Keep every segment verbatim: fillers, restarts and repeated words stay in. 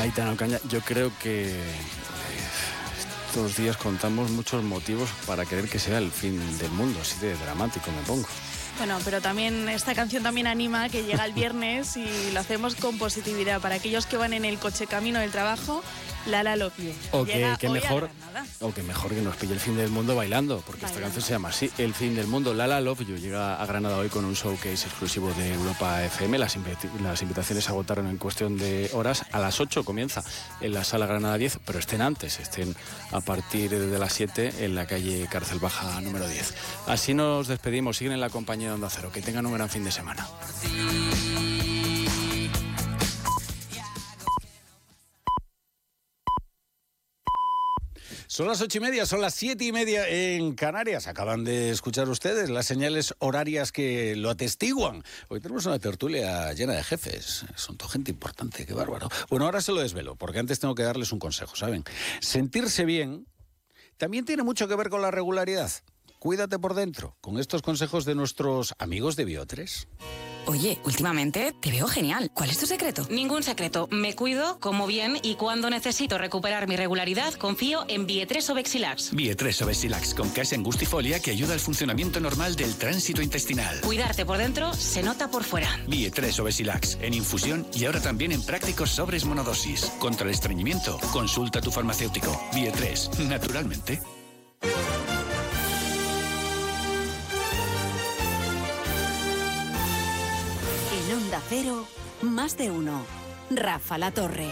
Aitana Ocaña, yo creo que estos días contamos muchos motivos para querer que sea el fin del mundo, así de dramático me pongo. Bueno, pero también esta canción también anima que llega el viernes y lo hacemos con positividad. Para aquellos que van en el coche camino del trabajo, Lala Love You. O que, que mejor, o que mejor que nos pille el fin del mundo bailando, porque bailando. Esta canción se llama así, El fin del mundo. Lala Love You llega a Granada hoy con un showcase exclusivo de Europa F M. Las, invit- las invitaciones se agotaron en cuestión de horas. A las ocho comienza en la Sala Granada diez, pero estén antes, estén a partir de las siete en la calle Cárcel Baja número diez. Así nos despedimos, siguen en la compañía de Onda Cero. Que tengan un gran fin de semana. Son las ocho y media, son las siete y media en Canarias. Acaban de escuchar ustedes las señales horarias que lo atestiguan. Hoy tenemos una tertulia llena de jefes. Son toda gente importante, qué bárbaro. Bueno, ahora se lo desvelo, porque antes tengo que darles un consejo, ¿saben? Sentirse bien también tiene mucho que ver con la regularidad. Cuídate por dentro, con estos consejos de nuestros amigos de Biotres. Oye, últimamente te veo genial. ¿Cuál es tu secreto? Ningún secreto. Me cuido, como bien y cuando necesito recuperar mi regularidad, confío en Bietres Obexilax. Bietres Obexilax con case angustifolia que ayuda al funcionamiento normal del tránsito intestinal. Cuidarte por dentro se nota por fuera. Bietres Obexilax en infusión y ahora también en prácticos sobres monodosis. Contra el estreñimiento, consulta a tu farmacéutico. Bietres, naturalmente. Onda Cero, más de uno. Rafa La Torre.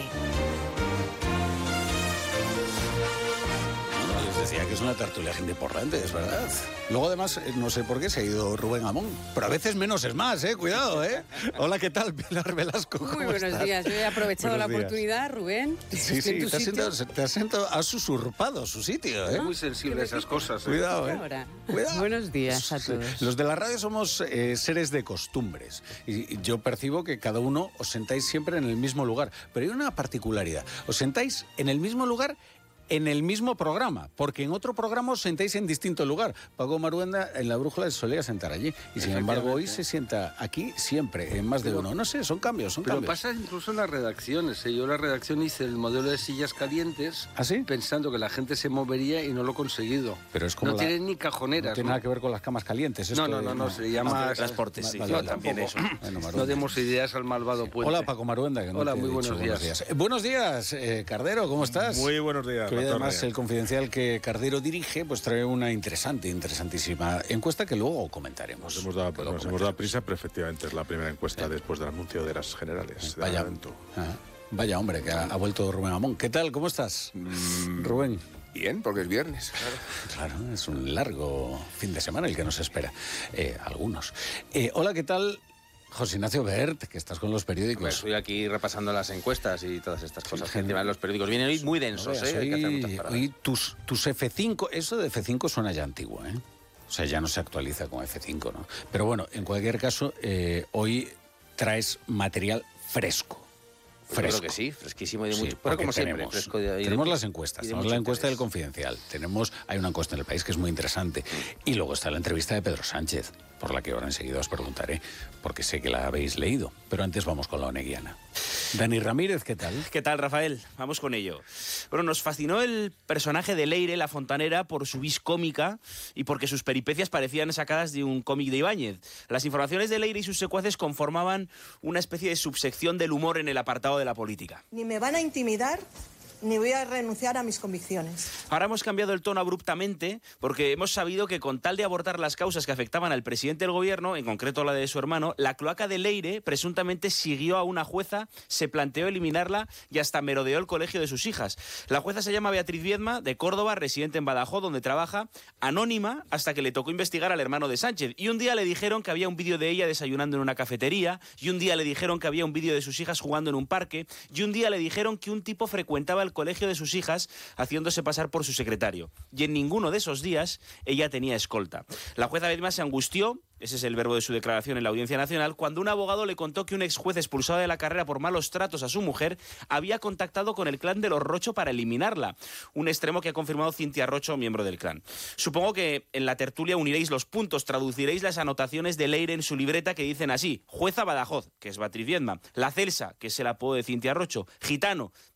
Bueno, les decía que es una tertulia gente importante, es verdad. Luego, además, no sé por qué se ha ido Rubén Amón, pero a veces menos es más, ¿eh? Cuidado, ¿eh? Hola, ¿qué tal, Pilar Velasco? ¿Cómo Muy buenos estás? días. Yo he aprovechado Buenos la días. oportunidad, Rubén. Sí, sí, te has, sentado, te has sentado, has usurpado su sitio, ¿eh? Es muy sensible a esas cosas. ¿eh? Cuidado, ¿eh? Ahora. Cuidado. Buenos días a todos. Los de la radio somos eh, seres de costumbres y yo percibo que cada uno os sentáis siempre en el mismo lugar, pero hay una particularidad. Os sentáis en el mismo lugar en el mismo programa, porque en otro programa os sentáis en distinto lugar. Paco Maruenda en La Brújula se solía sentar allí y sin embargo hoy se sienta aquí siempre, en más de pero, uno. No sé, son cambios, son pero cambios. Pero pasa incluso en las redacciones. ¿eh? Yo en la redacción hice el modelo de sillas calientes ¿Ah, sí? pensando que la gente se movería y no lo he conseguido. Pero es como no la... tienen ni cajoneras. No tiene ¿no? nada que ver con las camas calientes. No, no, no, no, se llama... Ah, transportes, sí. Vale, No, vale, tampoco. eso. Bueno, no demos ideas al malvado puente. Hola, Paco Maruenda. Que no Hola, te he muy dicho. buenos días. Buenos días, eh, buenos días eh, Cardero, ¿cómo estás? Muy buenos días. Que hoy además el Confidencial que Cardero dirige pues trae una interesante, interesantísima encuesta que luego comentaremos. Nos hemos dado, nos hemos dado prisa, pero efectivamente es la primera encuesta sí. después del anuncio de las generales. Vaya, ah, vaya hombre, que ha, ha vuelto Rubén Amón. ¿Qué tal? ¿Cómo estás, mm, Rubén? Bien, porque es viernes, claro. Claro, es un largo fin de semana el que nos espera. Eh, algunos. Eh, hola, ¿qué tal? José Ignacio Bert, que estás con los periódicos. Pues estoy aquí repasando las encuestas y todas estas cosas que encima los periódicos vienen hoy muy densos, no veas, ¿eh? Hay que hacer muchas hoy, paradas. hoy tus, tus F cinco, eso de F cinco suena ya antiguo, ¿eh? O sea, ya no se actualiza con F cinco, ¿no? Pero bueno, en cualquier caso, eh, hoy traes material fresco. Fresco. Yo creo que sí, fresquísimo y de sí, mucho. Pero como tenemos, siempre, fresco de, de, tenemos las encuestas, tenemos la encuesta interés. del Confidencial, tenemos, hay una encuesta en El País que es muy interesante, y luego está la entrevista de Pedro Sánchez, por la que ahora enseguida os preguntaré, porque sé que la habéis leído, pero antes vamos con la oneguiana. Dani Ramírez, ¿qué tal? ¿Qué tal, Rafael? Vamos con ello. Bueno, nos fascinó el personaje de Leire, la fontanera, por su vis cómica y porque sus peripecias parecían sacadas de un cómic de Ibáñez. Las informaciones de Leire y sus secuaces conformaban una especie de subsección del humor en el apartado de la política. Ni me van a intimidar, ni voy a renunciar a mis convicciones. Ahora hemos cambiado el tono abruptamente porque hemos sabido que con tal de abordar las causas que afectaban al presidente del gobierno, en concreto la de su hermano, la cloaca de Leire presuntamente siguió a una jueza, se planteó eliminarla y hasta merodeó el colegio de sus hijas. La jueza se llama Beatriz Viedma, de Córdoba, residente en Badajoz, donde trabaja, anónima hasta que le tocó investigar al hermano de Sánchez. Y un día le dijeron que había un vídeo de ella desayunando en una cafetería, y un día le dijeron que había un vídeo de sus hijas jugando en un parque, y un día le dijeron que un tipo frecuentaba el colegio de sus hijas haciéndose pasar por su secretario. Y en ninguno de esos días ella tenía escolta. La jueza Viedma se angustió, ese es el verbo de su declaración en la Audiencia Nacional, cuando un abogado le contó que un ex juez expulsado de la carrera por malos tratos a su mujer había contactado con el clan de los Rocho para eliminarla. Un extremo que ha confirmado Cintia Rocho, miembro del clan. Supongo que en la tertulia uniréis los puntos, traduciréis las anotaciones de Leire en su libreta que dicen así: jueza Badajoz, que es Beatriz Viedma; la Celsa, que es el apodo de Cintia Rocho; gitano,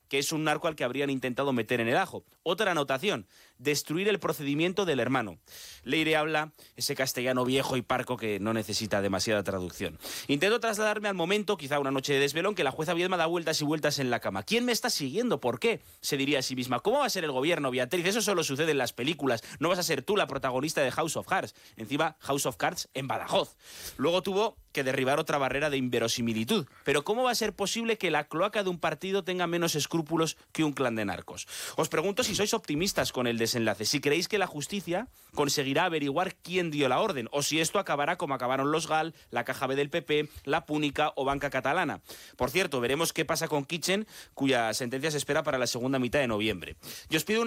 que es un narco al que habrían intentado meter en el ajo. Otra anotación, destruir el procedimiento del hermano. Leire habla ese castellano viejo y parco que no necesita demasiada traducción. Intento trasladarme al momento, quizá una noche de desvelón, que la jueza Viedma da vueltas y vueltas en la cama. ¿Quién me está siguiendo? ¿Por qué? Se diría a sí misma. ¿Cómo va a ser el gobierno, Beatriz? Eso solo sucede en las películas. No vas a ser tú la protagonista de House of Cards. Encima, House of Cards en Badajoz. Luego tuvo que derribar otra barrera de inverosimilitud. Pero ¿cómo va a ser posible que la cloaca de un partido tenga menos escrúpulos que un clan de narcos? Os pregunto si sois optimistas con el desenlace, si creéis que la justicia conseguirá averiguar quién dio la orden, o si esto acabará como acabaron los Gal, la Caja B del P P, la Púnica o Banca Catalana. Por cierto, veremos qué pasa con Kitchen, cuya sentencia se espera para la segunda mitad de noviembre. Yo os pido una